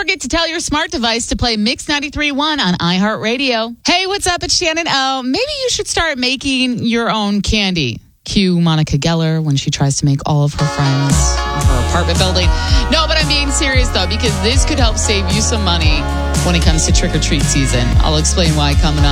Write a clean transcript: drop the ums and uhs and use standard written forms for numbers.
forget to tell your smart device to play Mix 93.1 on iHeartRadio. Hey, what's up? It's Shannon O. Maybe you should start making your own candy. Cue Monica Geller when she tries to make all of her friends in her apartment building. No, but I'm being serious, though, because this could help save you some money when it comes to trick-or-treat season. I'll explain why coming up.